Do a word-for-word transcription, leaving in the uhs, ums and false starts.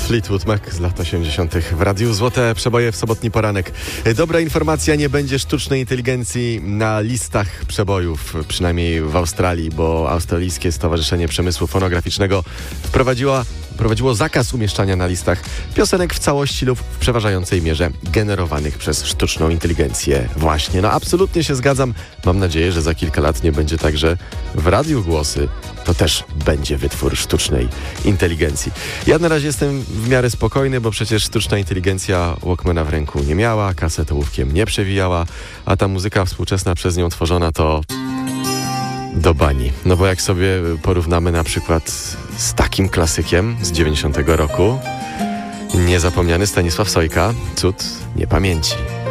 Fleetwood Mac z lat osiemdziesiątych w radiu. Złote przeboje w sobotni poranek. Dobra informacja, nie będzie sztucznej inteligencji na listach przebojów, przynajmniej w Australii, bo Australijskie Stowarzyszenie Przemysłu Fonograficznego wprowadziło, wprowadziło zakaz umieszczania na listach piosenek w całości lub w przeważającej mierze generowanych przez sztuczną inteligencję. Właśnie, no absolutnie się zgadzam. Mam nadzieję, że za kilka lat nie będzie tak, że w radiu głosy to też będzie wytwór sztucznej inteligencji. Ja na razie jestem w miarę spokojny, bo przecież sztuczna inteligencja Walkmana w ręku nie miała, kasetołówkiem nie przewijała, a ta muzyka współczesna przez nią tworzona to do bani. No bo jak sobie porównamy na przykład z takim klasykiem z dziewięćdziesiątego roku, niezapomniany Stanisław Sojka, Cud niepamięci.